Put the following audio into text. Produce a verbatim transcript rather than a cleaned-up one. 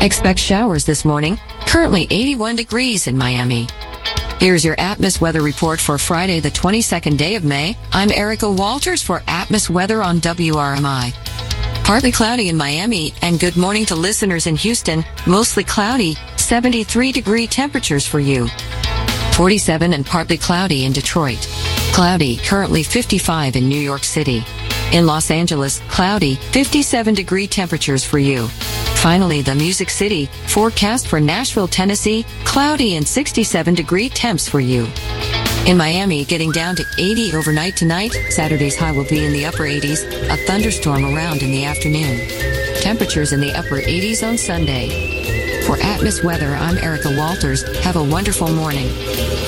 Expect showers this morning. Currently eighty-one degrees in Miami. Here's your Atmos weather report for Friday, the twenty-second day of May. I'm Erica Walters for Atmos Weather on W R M I. Partly cloudy in Miami, and good morning to listeners in Houston. Mostly cloudy, seventy-three degree temperatures for you. forty-seven and partly cloudy in Detroit. Cloudy, currently fifty-five in New York City. In Los Angeles, cloudy, fifty-seven degree temperatures for you. Finally, the Music City, forecast for Nashville, Tennessee, cloudy and sixty-seven degree temps for you. In Miami, getting down to eighty overnight tonight. Saturday's high will be in the upper eighties, a thunderstorm around in the afternoon. Temperatures in the upper eighties on Sunday. For Atmos Weather, I'm Erica Walters. Have a wonderful morning.